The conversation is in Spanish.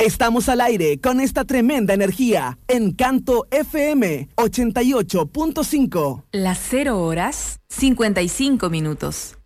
Estamos al aire con esta tremenda energía. Encanto FM 88.5. Las 0 horas 55 minutos.